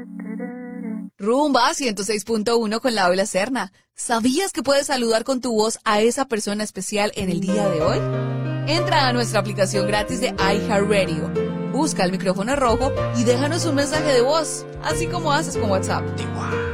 Rumba 106.1 con Laura Serna. ¿Sabías que puedes saludar con tu voz a esa persona especial en el día de hoy? Entra a nuestra aplicación gratis de iHeartRadio. Busca el micrófono rojo y déjanos un mensaje de voz, así como haces con WhatsApp.